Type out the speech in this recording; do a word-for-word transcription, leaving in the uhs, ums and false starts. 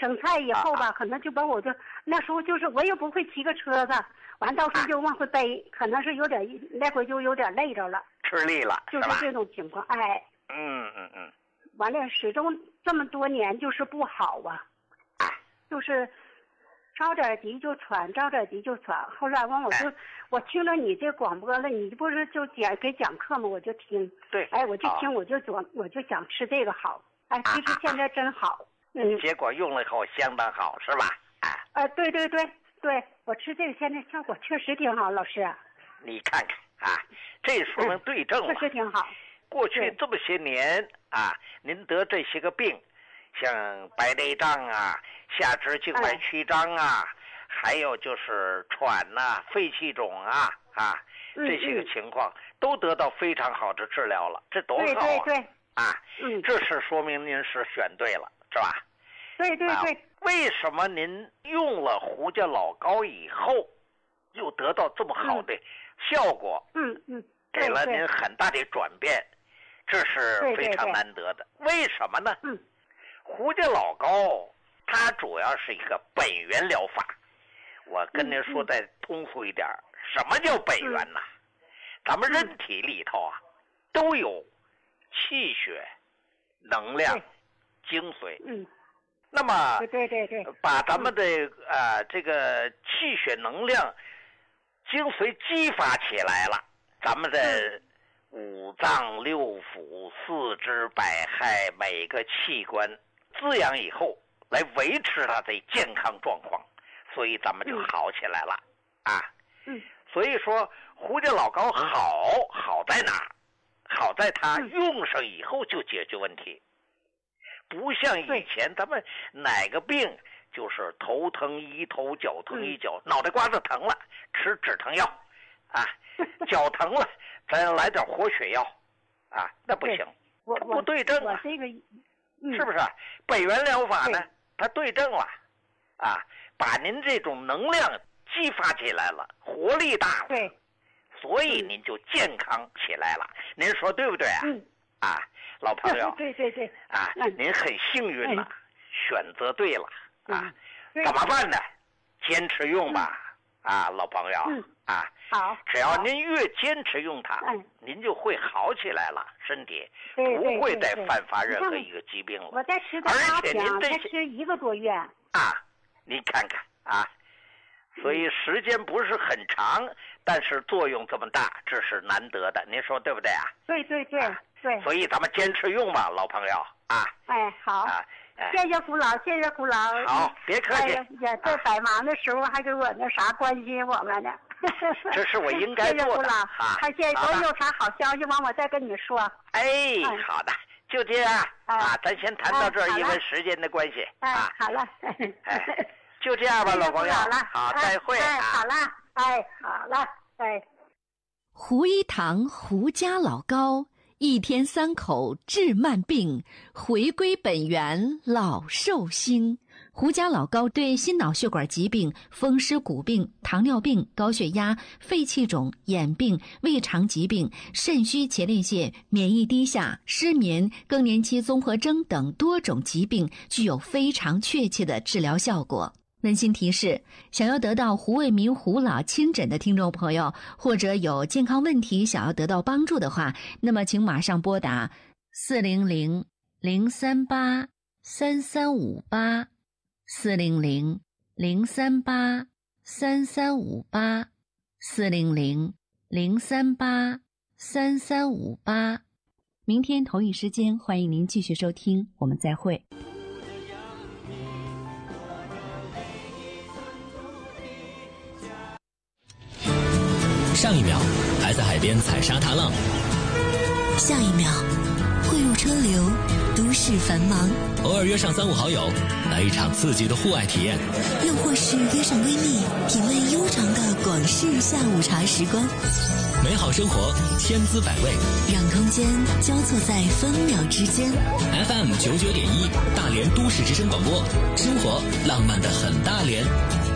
整菜以后吧，啊、可能就把我就那时候就是我也不会骑个车子，完到时候就往回背，啊、可能是有点那回就有点累着了， 吃力了， 就是这种情况。哎， 嗯嗯嗯， 完了始终这么多年就是不好啊， 啊就是着点急就喘，着点急就喘。后来完我就、哎、我听了你这广播了，你不是就讲给讲课吗？我就听， 对， 哎，我就听，我就总我就想吃这个好。哎，其实现在真好，啊、嗯， 结果用了以后相当好，是吧？哎， 啊，对对对对，我吃这个现在效果确实挺好，老师。 你看看啊，这说明对症了， 嗯、确实挺好。 过去这么些年啊，您得这些个病，像白内障啊、下肢静脉曲张啊，哎、还有就是喘呐、啊、肺气肿啊啊、嗯、这些个情况、嗯、都得到非常好的治疗了，这多好啊！ 对对对。 啊， 嗯， 这是说明您是选对了，是吧？ 对对对、啊。 为什么您用了胡家老膏以后，又得到这么好的效果？ 嗯嗯， 给了您很大的转变，这是非常难得的。 对对对， 为什么呢？ 嗯， 胡家老膏它主要是一个本源疗法。我跟您说再通俗一点，嗯、什么叫本源呢？嗯、咱们人体里头啊，都有气血、能量、精髓， 嗯， 那么对对对， 把咱们的啊、呃、这个气血、能量、精髓激发起来了，咱们的五脏六腑、四肢百骸每个器官滋养以后，来维持它的健康状况，所以咱们就好起来了、嗯、啊。 嗯， 所以说胡家老膏好好在哪？好在它用上以后就解决问题，不像以前咱们哪个病就是头疼医头，脚疼医脚，脑袋瓜子疼了吃止疼药啊，脚疼了咱来点活血药啊，那不行， 我不对症啊， 这个、嗯、 是不是？本源疗法呢，它对症了啊，把您这种能量激发起来了，活力大了。 对。 所以您就健康起来了，您说对不对啊？ 嗯， 啊，老朋友， 对对对， 啊， 嗯、 您很幸运了、嗯，选择对了啊， 嗯、 怎么办呢？坚持用吧，嗯、啊，老朋友， 嗯、 啊， 好， 只要您越坚持用它， 嗯、 您就会好起来了，身体对对对对不会再犯发任何一个疾病了。 我在吃的而且您这才吃一个多月啊，您看看啊。所以时间不是很长，但是作用这么大，这是难得的，您说对不对啊？ 对对对、啊、对。 所以咱们坚持用吧，老朋友啊。 哎，好。 啊，哎、 谢谢胡老，谢谢胡老。 好，别客气。 哎呀，在百忙的时候还给我那啥关心我们呢。 这是我应该做的。 谢谢胡老啊。 还谢谢，我有啥好消息，完我再跟你说。 哎，哎好的，就这样、 哎、 啊，咱先谈到这儿、 哎， 因为时间的关系。 哎， 啊、 好了。 哎。就这样吧，老朋友。好，再会。 哎，好了，哎，好了，哎。 胡一堂胡家老膏，一天三口治慢病，回归本源老寿星。胡家老膏对心脑血管疾病、风湿骨病、糖尿病、高血压、肺气肿、眼病、胃肠疾病、肾虚前列腺、免疫低下、失眠、更年期综合征等多种疾病具有非常确切的治疗效果。温馨提示：想要得到胡卫民胡老亲诊的听众朋友，或者有健康问题想要得到帮助的话，那么请马上拨打四零零零三八三三五八四零零零三八三三五八四零零零三八三三五八。明天同一时间，欢迎您继续收听，我们再会。 上一秒还在海边踩沙滩浪， 下一秒汇入车流，都市繁忙。 偶尔约上三五好友，来一场刺激的户外体验， 又或是约上闺蜜，品味悠长的广式下午茶时光。 美好生活千滋百味， 让空间交错在分秒之间。 F M 九九点一，大连都市之声广播，生活浪漫的很大连。